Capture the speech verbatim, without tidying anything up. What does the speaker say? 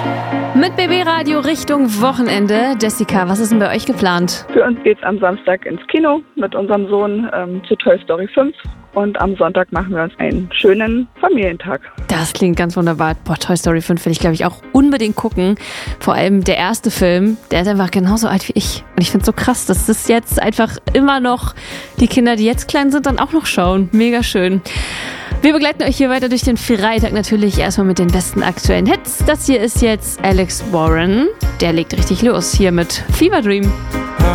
Mit B B-Radio Richtung Wochenende. Jessica, was ist denn bei euch geplant? Für uns geht's am Samstag ins Kino mit unserem Sohn ähm, zu Toy Story fünf. Und am Sonntag machen wir uns einen schönen Familientag. Das klingt ganz wunderbar. Boah, Toy Story fünf will ich, glaube ich, auch unbedingt gucken. Vor allem der erste Film, der ist einfach genauso alt wie ich. Und ich finde es so krass, dass das jetzt einfach immer noch die Kinder, die jetzt klein sind, dann auch noch schauen. Mega schön. Wir begleiten euch hier weiter durch den Freitag natürlich erstmal mit den besten aktuellen Hits. Das hier ist jetzt Alex Warren. Der legt richtig los hier mit Fever Dream.